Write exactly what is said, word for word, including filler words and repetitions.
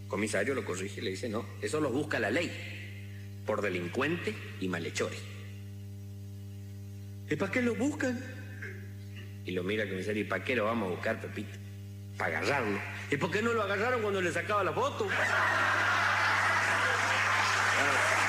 Comisario lo corrige y le dice, no, eso los busca la ley, por delincuentes y malhechores. ¿Y para qué lo buscan? Y lo mira el comisario, ¿y para qué lo vamos a buscar, Pepito? Para agarrarlo. ¿Y por qué no lo agarraron cuando le sacaba la foto? Claro.